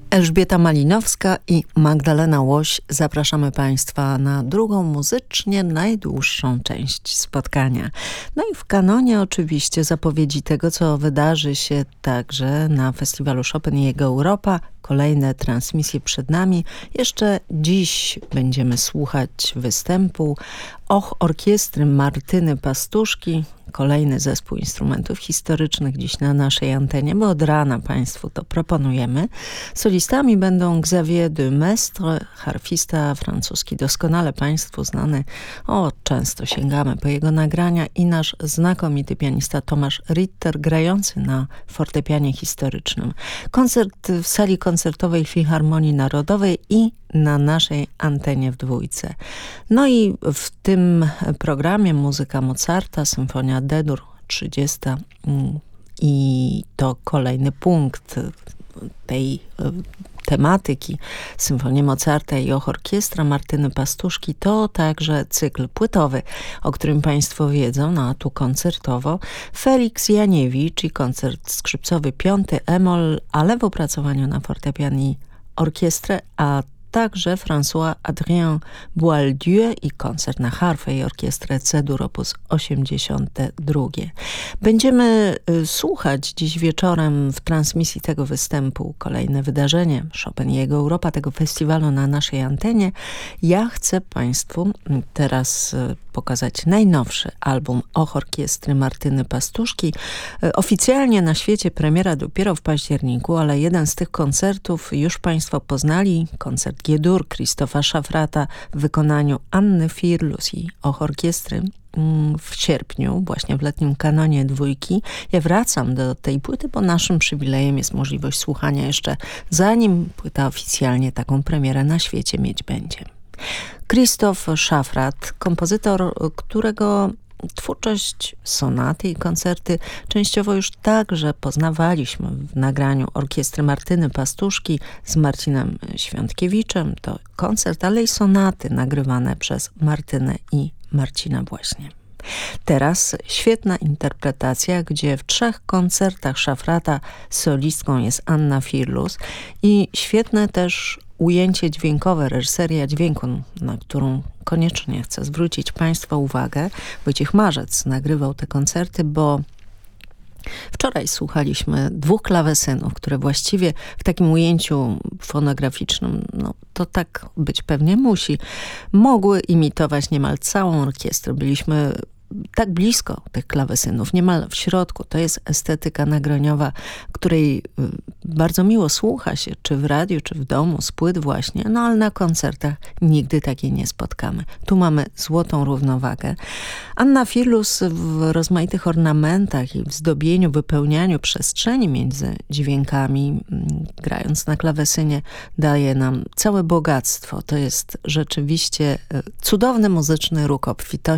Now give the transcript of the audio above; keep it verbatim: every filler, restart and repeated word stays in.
Elżbieta Malinowska i Magdalena Łoś. Zapraszamy Państwa na drugą muzycznie najdłuższą część spotkania. No i w kanonie oczywiście zapowiedzi tego, co wydarzy się także na festiwalu Chopin i jego Europa. Kolejne transmisje przed nami. Jeszcze dziś będziemy słuchać występu Och Orkiestry Martyny Pastuszki. Kolejny zespół instrumentów historycznych dziś na naszej antenie, bo od rana Państwu to proponujemy. Solistami będą Xavier de Maistre, harfista francuski, doskonale Państwu znany. O, często sięgamy po jego nagrania, i nasz znakomity pianista Tomasz Ritter, grający na fortepianie historycznym. Koncert w sali koncertowej Filharmonii Narodowej i na naszej antenie w dwójce. No i w tym programie muzyka Mozarta, symfonia D-dur trzydziesta i to kolejny punkt tej tematyki Symfonii Mozarta i Och Orkiestra Martyny Pastuszki. To także cykl płytowy, o którym Państwo wiedzą, no a tu koncertowo Felix Janiewicz i koncert skrzypcowy piąty e-moll, ale w opracowaniu na fortepian i orkiestrę, a także François Adrien Boieldieu i koncert na harfę i orkiestrę C-dur op. osiemdziesiąte drugie. Będziemy y, słuchać dziś wieczorem w transmisji tego występu kolejne wydarzenie Chopin i jego Europa, tego festiwalu na naszej antenie. Ja chcę Państwu teraz y, pokazać najnowszy album Och Orkiestry Martyny Pastuszki. Y, oficjalnie na świecie premiera dopiero w październiku, ale jeden z tych koncertów już Państwo poznali. Koncert G-dur Krzysztofa Szafrata w wykonaniu Anny Firlus i Och Orkiestry w sierpniu, właśnie w letnim kanonie dwójki. Ja wracam do tej płyty, bo naszym przywilejem jest możliwość słuchania jeszcze, zanim płyta oficjalnie taką premierę na świecie mieć będzie. Krzysztof Szafrat, kompozytor, którego twórczość, sonaty i koncerty częściowo już także poznawaliśmy w nagraniu Orkiestry Martyny Pastuszki z Marcinem Świątkiewiczem. To koncert, ale i sonaty nagrywane przez Martynę i Marcina właśnie. Teraz świetna interpretacja, gdzie w trzech koncertach Szafrata solistką jest Anna Firlus i świetne też ujęcie dźwiękowe, reżyseria dźwięku, na którą koniecznie chcę zwrócić Państwa uwagę. Wojciech Marzec nagrywał te koncerty, bo wczoraj słuchaliśmy dwóch klawesynów, które właściwie w takim ujęciu fonograficznym, no to tak być pewnie musi, mogły imitować niemal całą orkiestrę. Byliśmy tak blisko tych klawesynów, niemal w środku. To jest estetyka nagraniowa, której bardzo miło słucha się, czy w radiu, czy w domu, z płyt właśnie, no ale na koncertach nigdy takiej nie spotkamy. Tu mamy złotą równowagę. Anna Firlus w rozmaitych ornamentach i w zdobieniu, wypełnianiu przestrzeni między dźwiękami, grając na klawesynie, daje nam całe bogactwo. To jest rzeczywiście cudowny muzyczny róg obfitości